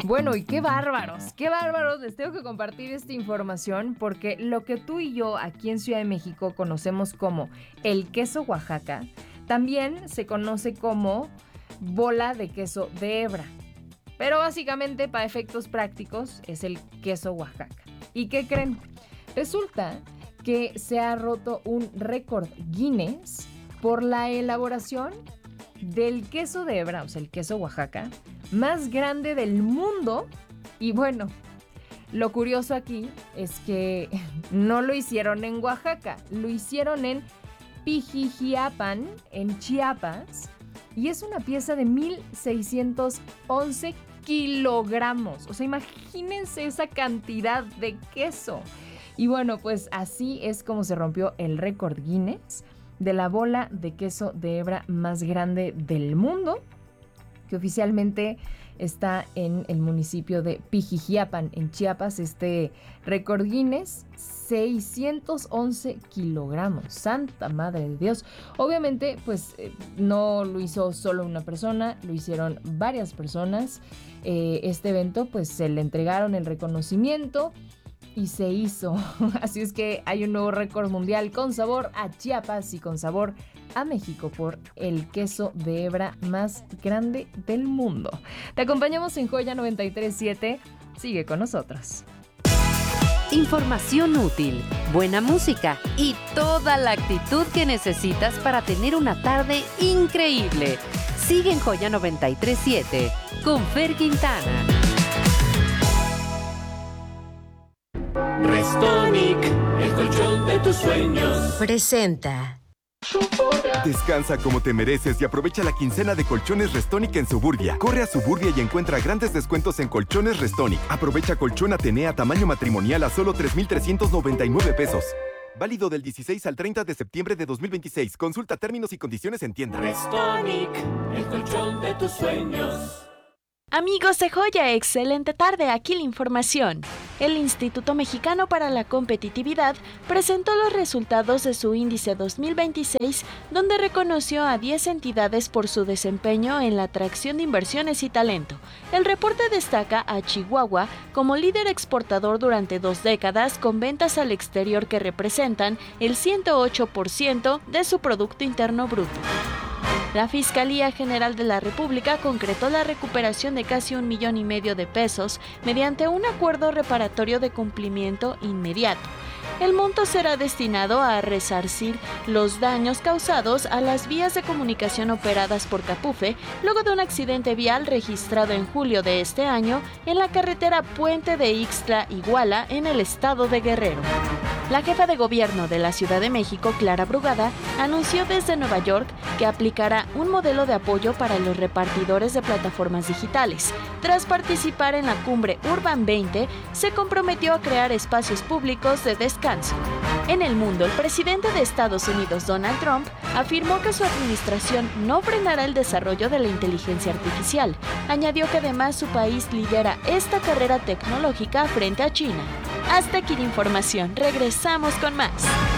Bueno, y qué bárbaros, les tengo que compartir esta información porque lo que tú y yo aquí en Ciudad de México conocemos como el queso Oaxaca, también se conoce como bola de queso de hebra. Pero básicamente, para efectos prácticos, es el queso Oaxaca. ¿Y qué creen? Resulta que se ha roto un récord Guinness por la elaboración del queso de hebra, o sea, el queso Oaxaca, más grande del mundo. Y bueno, lo curioso aquí es que no lo hicieron en Oaxaca, lo hicieron en Pijijiapan, en Chiapas, y es una pieza de 1,611 kilogramos. O sea, imagínense esa cantidad de queso. Y bueno, pues así es como se rompió el récord Guinness de la bola de queso de hebra más grande del mundo, que oficialmente está en el municipio de Pijijiapan, en Chiapas. Este récord Guinness, 611 kilogramos. ¡Santa madre de Dios! Obviamente, pues no lo hizo solo una persona, lo hicieron varias personas. Este evento, pues se le entregaron el reconocimiento y se hizo. Así es que hay un nuevo récord mundial con sabor a Chiapas y con sabor a México por el queso de hebra más grande del mundo. Te acompañamos en Joya 93.7. Sigue con nosotros. Información útil, buena música y toda la actitud que necesitas para tener una tarde increíble. Sigue en Joya 93.7 con Fer Quintana. Restonic, el colchón de tus sueños, presenta. Descansa como te mereces y aprovecha la quincena de colchones Restonic en Suburbia. Corre a Suburbia y encuentra grandes descuentos en colchones Restonic. Aprovecha colchón Atenea tamaño matrimonial a solo 3,399 pesos. Válido del 16 al 30 de septiembre de 2026. Consulta términos y condiciones en tienda. Restonic, el colchón de tus sueños. Amigos de Joya, excelente tarde, aquí la información. El Instituto Mexicano para la Competitividad presentó los resultados de su índice 2026, donde reconoció a 10 entidades por su desempeño en la atracción de inversiones y talento. El reporte destaca a Chihuahua como líder exportador durante 2 décadas, con ventas al exterior que representan el 108% de su Producto Interno Bruto. La Fiscalía General de la República concretó la recuperación de casi 1,5 millones de pesos mediante un acuerdo reparatorio de cumplimiento inmediato. El monto será destinado a resarcir los daños causados a las vías de comunicación operadas por Capufe luego de un accidente vial registrado en julio de este año en la carretera Puente de Ixtla-Iguala en el estado de Guerrero. La jefa de gobierno de la Ciudad de México, Clara Brugada, anunció desde Nueva York que aplicará un modelo de apoyo para los repartidores de plataformas digitales. Tras participar en la cumbre Urban 20, se comprometió a crear espacios públicos de descanso. En el mundo, el presidente de Estados Unidos, Donald Trump, afirmó que su administración no frenará el desarrollo de la inteligencia artificial. Añadió que además su país lidera esta carrera tecnológica frente a China. Hasta aquí la información. Regresamos con más.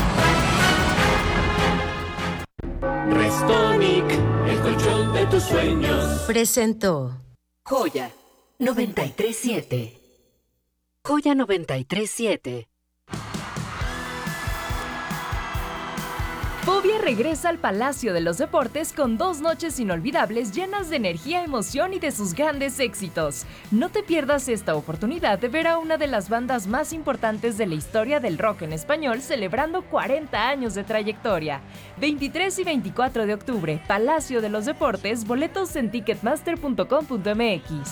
Restonic, el colchón de tus sueños, Presentó Joya 93.7. Joya 93.7. Fobia regresa al Palacio de los Deportes con 2 noches inolvidables llenas de energía, emoción y de sus grandes éxitos. No te pierdas esta oportunidad de ver a una de las bandas más importantes de la historia del rock en español celebrando 40 años de trayectoria. 23 y 24 de octubre, Palacio de los Deportes, boletos en ticketmaster.com.mx.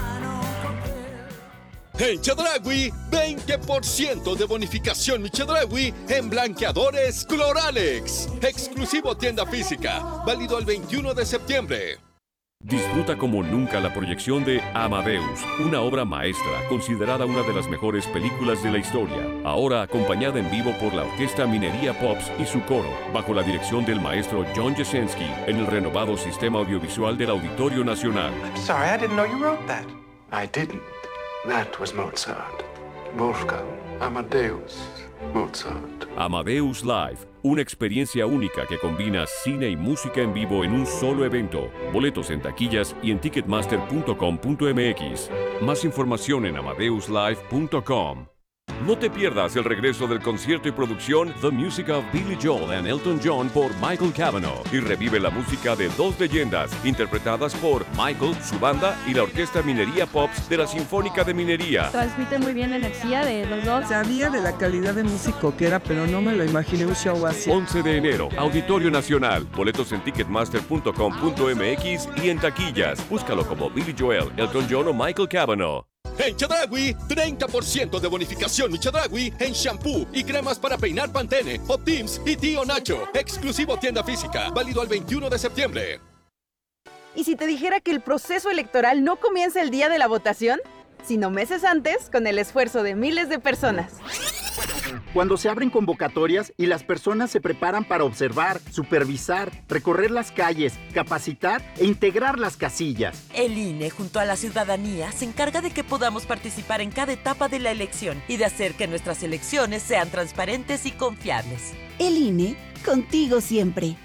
En Chedraui, 20% de bonificación mi Chedraui en blanqueadores Cloralex. Exclusivo tienda física, válido el 21 de septiembre. Disfruta como nunca la proyección de Amadeus, una obra maestra considerada una de las mejores películas de la historia. Ahora acompañada en vivo por la Orquesta Minería Pops y su coro, bajo la dirección del maestro John Jasenski, en el renovado Sistema Audiovisual del Auditorio Nacional. I'm sorry, I didn't know you wrote that. I didn't. That was Mozart. Wolfgang Amadeus Mozart. Amadeus Live, Una experiencia única que combina cine y música en vivo en un solo evento. Boletos en taquillas y en ticketmaster.com.mx. Más información en amadeuslive.com. No te pierdas el regreso del concierto y producción The Music of Billy Joel and Elton John por Michael Cavanaugh y revive la música de dos leyendas interpretadas por Michael, su banda y la Orquesta Minería Pops de la Sinfónica de Minería. Transmiten muy bien la energía de los dos. Sabía de la calidad de músico que era, pero no me lo imaginé un show así. 11 de enero, Auditorio Nacional. Boletos en ticketmaster.com.mx y en taquillas. Búscalo como Billy Joel, Elton John o Michael Cavanaugh. En Chedraui, 30% de bonificación mi Chedraui en shampoo y cremas para peinar Pantene, Optims y Tío Nacho. Exclusivo tienda física, válido al 21 de septiembre. ¿Y si te dijera que el proceso electoral no comienza el día de la votación, sino meses antes con el esfuerzo de miles de personas? Cuando se abren convocatorias y las personas se preparan para observar, supervisar, recorrer las calles, capacitar e integrar las casillas. El INE, junto a la ciudadanía, se encarga de que podamos participar en cada etapa de la elección y de hacer que nuestras elecciones sean transparentes y confiables. El INE, contigo siempre.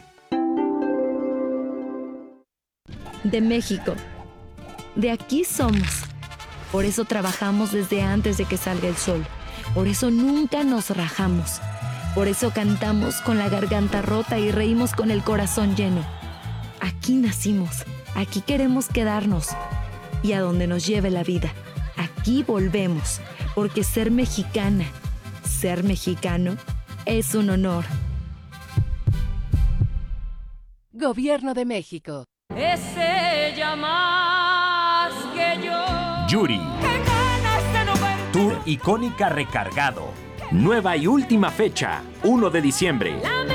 De México. De aquí somos. Por eso trabajamos desde antes de que salga el sol. Por eso nunca nos rajamos. Por eso cantamos con la garganta rota y reímos con el corazón lleno. Aquí nacimos, aquí queremos quedarnos. Y a donde nos lleve la vida, aquí volvemos. Porque ser mexicana, ser mexicano, es un honor. Gobierno de México. Es ella más que yo. Yuri. Tour Icónica recargado. Nueva y última fecha, 1 de diciembre.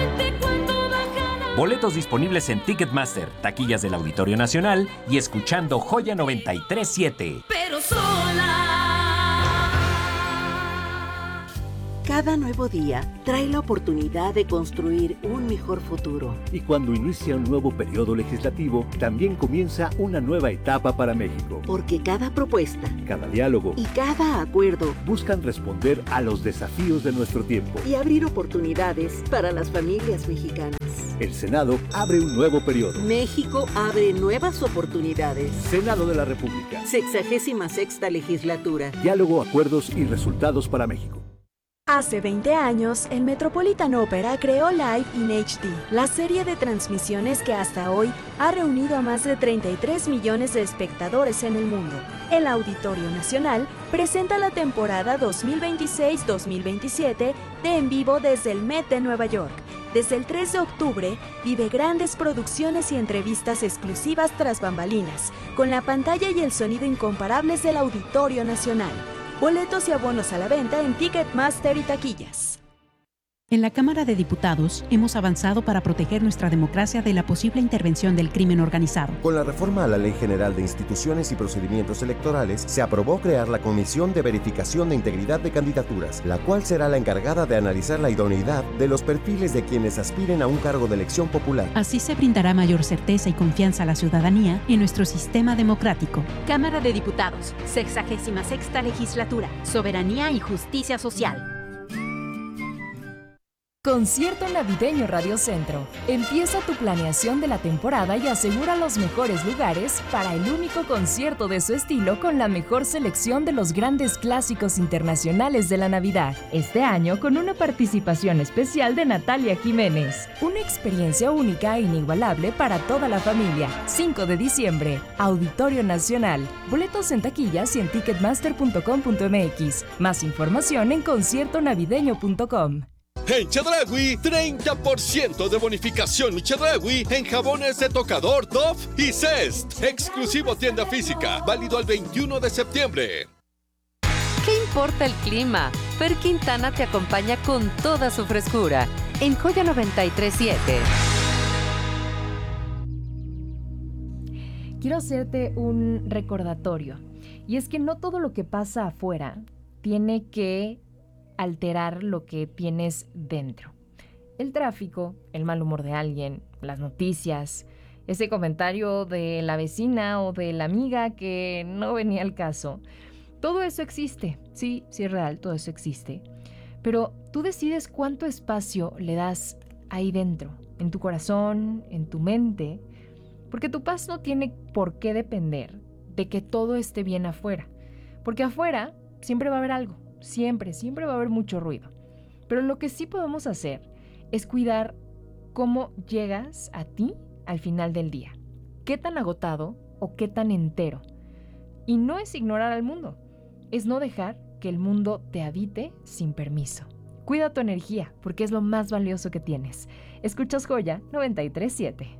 Boletos disponibles en Ticketmaster, taquillas del Auditorio Nacional y escuchando Joya 93.7. Pero sola. Cada nuevo día trae la oportunidad de construir un mejor futuro. Y cuando inicia un nuevo periodo legislativo, también comienza una nueva etapa para México. Porque cada propuesta, cada diálogo y cada acuerdo buscan responder a los desafíos de nuestro tiempo y abrir oportunidades para las familias mexicanas. El Senado abre un nuevo periodo. México abre nuevas oportunidades. Senado de la República. 66ª legislatura. Diálogo, acuerdos y resultados para México. Hace 20 años, el Metropolitan Opera creó Live in HD, la serie de transmisiones que hasta hoy ha reunido a más de 33 millones de espectadores en el mundo. El Auditorio Nacional presenta la temporada 2026-2027 de En Vivo desde el Met de Nueva York. Desde el 3 de octubre, vive grandes producciones y entrevistas exclusivas tras bambalinas, con la pantalla y el sonido incomparables del Auditorio Nacional. Boletos y abonos a la venta en Ticketmaster y taquillas. En la Cámara de Diputados hemos avanzado para proteger nuestra democracia de la posible intervención del crimen organizado. Con la reforma a la Ley General de Instituciones y Procedimientos Electorales, se aprobó crear la Comisión de Verificación de Integridad de Candidaturas, la cual será la encargada de analizar la idoneidad de los perfiles de quienes aspiren a un cargo de elección popular. Así se brindará mayor certeza y confianza a la ciudadanía en nuestro sistema democrático. Cámara de Diputados, 66ª Legislatura, Soberanía y Justicia Social. Concierto Navideño Radio Centro. Empieza tu planeación de la temporada y asegura los mejores lugares para el único concierto de su estilo con la mejor selección de los grandes clásicos internacionales de la Navidad. Este año con una participación especial de Natalia Jiménez. Una experiencia única e inigualable para toda la familia. 5 de diciembre, Auditorio Nacional. Boletos en taquillas y en ticketmaster.com.mx. Más información en conciertonavideño.com. En Chedraui, 30% de bonificación mi Chedraui en jabones de tocador, Dove y Zest. Exclusivo tienda física, válido al 21 de septiembre. ¿Qué importa el clima? Fer Quintana te acompaña con toda su frescura en Joya 93.7. Quiero hacerte un recordatorio. Y es que no todo lo que pasa afuera tiene que alterar lo que tienes dentro. El tráfico, el mal humor de alguien, las noticias, ese comentario de la vecina o de la amiga que no venía al caso. Todo eso existe, sí es real, todo eso existe. pero tú decides cuánto espacio le das ahí dentro, en tu corazón, en tu mente, porque tu paz no tiene por qué depender de que todo esté bien afuera, porque afuera siempre va a haber algo, siempre va a haber mucho ruido, pero lo que sí podemos hacer es cuidar cómo llegas a ti al final del día, qué tan agotado o qué tan entero. Y no es ignorar al mundo, es no dejar que el mundo te habite sin permiso. Cuida tu energía, porque es lo más valioso que tienes. Escuchas Joya 93.7.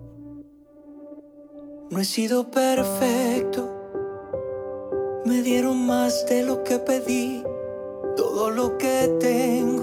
No he sido perfecto, me dieron más de lo que pedí. Todo lo que tengo